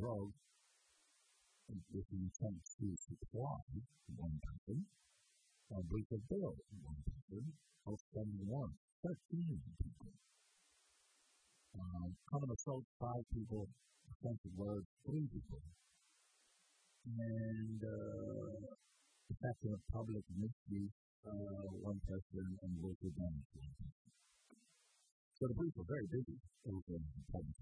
drugs with the intent to supply one person, breach of bail one person, health spending warrant 13 people, common assault 5 people, offensive words 3 people, and effective public misuse 1 person, and willful damage 1 person. So the briefs were very busy over the public